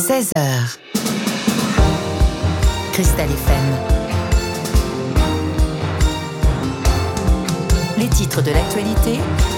16h. Cristal FM. Les titres de l'actualité.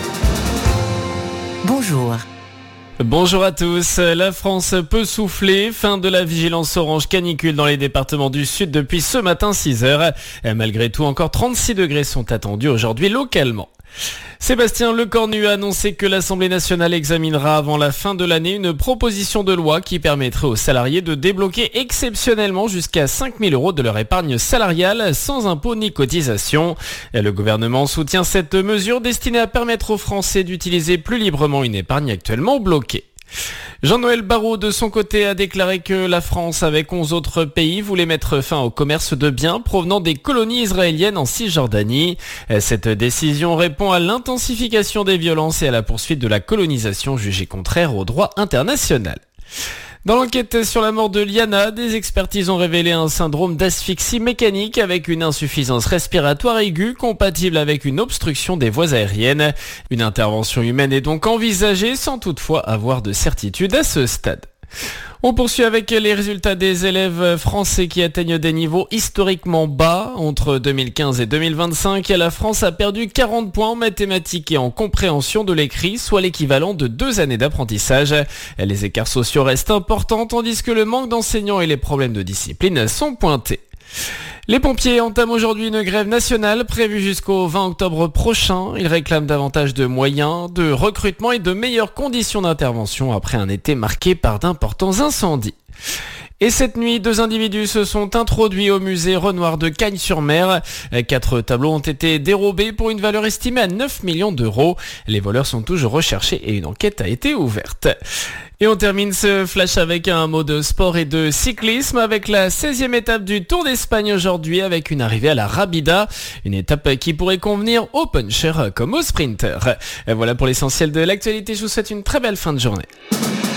Bonjour. Bonjour à tous. La France peut souffler. Fin de la vigilance orange canicule dans les départements du sud depuis ce matin 6h. Malgré tout, encore 36 degrés sont attendus aujourd'hui localement. Sébastien Lecornu a annoncé que l'Assemblée nationale examinera avant la fin de l'année une proposition de loi qui permettrait aux salariés de débloquer exceptionnellement jusqu'à 5 000 € de leur épargne salariale sans impôt ni cotisation. Le gouvernement soutient cette mesure destinée à permettre aux Français d'utiliser plus librement une épargne actuellement bloquée. Jean-Noël Barrot, de son côté, a déclaré que la France, avec 11 autres pays, voulait mettre fin au commerce de biens provenant des colonies israéliennes en Cisjordanie. Cette décision répond à l'intensification des violences et à la poursuite de la colonisation jugée contraire au droit international. Dans l'enquête sur la mort de Liana, des expertises ont révélé un syndrome d'asphyxie mécanique avec une insuffisance respiratoire aiguë compatible avec une obstruction des voies aériennes. Une intervention humaine est donc envisagée sans toutefois avoir de certitude à ce stade. On poursuit avec les résultats des élèves français qui atteignent des niveaux historiquement bas. Entre 2015 et 2025, la France a perdu 40 points en mathématiques et en compréhension de l'écrit, soit l'équivalent de 2 années d'apprentissage. Les écarts sociaux restent importants, tandis que le manque d'enseignants et les problèmes de discipline sont pointés. Les pompiers entament aujourd'hui une grève nationale prévue jusqu'au 20 octobre prochain. Ils réclament davantage de moyens, de recrutement et de meilleures conditions d'intervention après un été marqué par d'importants incendies. Et cette nuit, 2 individus se sont introduits au musée Renoir de Cagnes-sur-Mer. 4 tableaux ont été dérobés pour une valeur estimée à 9 millions d'euros. Les voleurs sont toujours recherchés et une enquête a été ouverte. Et on termine ce flash avec un mot de sport et de cyclisme avec la 16e étape du Tour d'Espagne aujourd'hui avec une arrivée à la Rabida. Une étape qui pourrait convenir aux punchers comme aux sprinters. Voilà pour l'essentiel de l'actualité. Je vous souhaite une très belle fin de journée.